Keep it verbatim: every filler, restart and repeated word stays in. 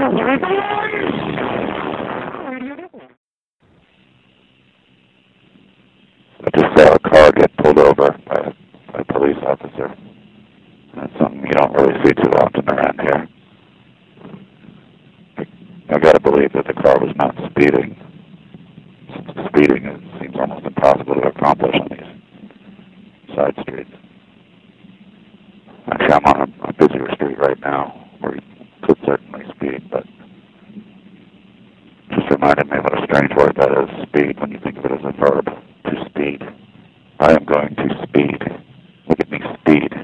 I just saw a car get pulled over by a, by a police officer. That's something you don't really see too often around here. I, I gotta believe that the car was not speeding. Since speeding it seems almost impossible to accomplish on these side streets. Actually, I'm on a, a busier street right now where you could certainly speed, but just reminded me what a strange word that is, speed, when you think of it as a verb, to speed. I am going to speed. Look at me speed.